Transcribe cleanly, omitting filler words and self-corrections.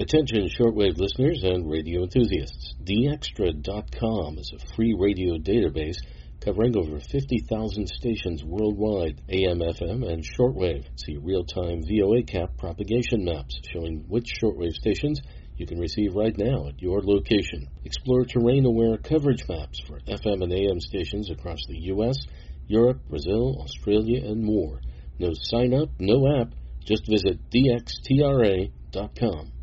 Attention shortwave listeners and radio enthusiasts. DXtra.com is a free radio database covering over 50,000 stations worldwide, AM, FM, and shortwave. See real-time VOA cap propagation maps showing which shortwave stations you can receive right now at your location. Explore terrain-aware coverage maps for FM and AM stations across the U.S., Europe, Brazil, Australia, and more. No sign-up, no app. Just visit DXTRA.com.